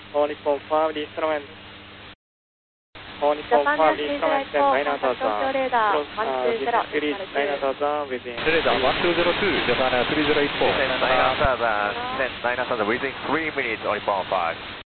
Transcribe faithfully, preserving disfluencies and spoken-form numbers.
All Nippon five, instrument. All Nippon Japan five, Airways instrument, Flight four, ナイン contact thousand. Tokyo radar Cross, one uh, two zero, within three, nine thousand, within. Radar one two zero two, Japan Air three zero eight four. nine thousand, nine thousand within three minutes on Nippon five.